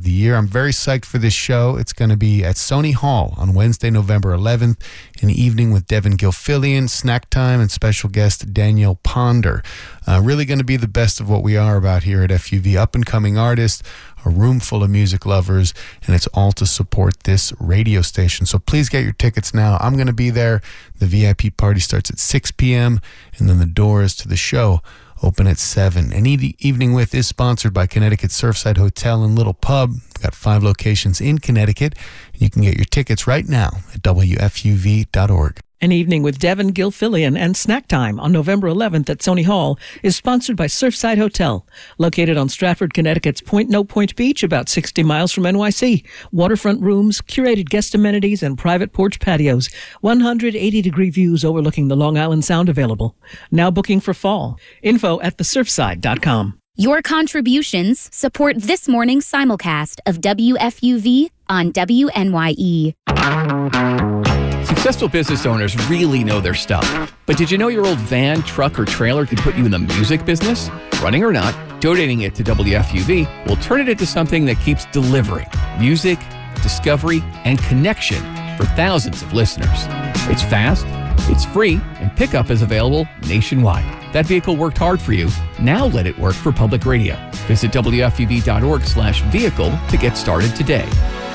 the year. I'm very psyched for this show. It's going to be at Sony Hall on Wednesday, November 11th, an evening with Devin Gilfillian, Snack Time, and special guest Daniel Ponder. Really going to be the best of what we are about here at FUV. Up-and-coming artists, a room full of music lovers, and it's all to support this radio station. So please get your tickets now. I'm going to be there. The VIP party starts at 6 p.m., and then the doors to the show open at 7. And Evening With is sponsored by Connecticut Surfside Hotel and Little Pub. We've got 5 locations in Connecticut, and you can get your tickets right now at WFUV.org. An Evening with Devin Gilfillian and Snack Time on November 11th at Sony Hall is sponsored by Surfside Hotel, located on Stratford, Connecticut's Point No Point Beach, about 60 miles from NYC. Waterfront rooms, curated guest amenities, and private porch patios. 180-degree views overlooking the Long Island Sound available. Now booking for fall. Info at thesurfside.com. Your contributions support this morning's simulcast of WFUV on WNYE. Successful business owners really know their stuff. But did you know your old van, truck, or trailer could put you in the music business? Running or not, donating it to WFUV will turn it into something that keeps delivering music, discovery, and connection for thousands of listeners. It's fast, it's free, and pickup is available nationwide. That vehicle worked hard for you. Now let it work for public radio. Visit WFUV.org/vehicle to get started today.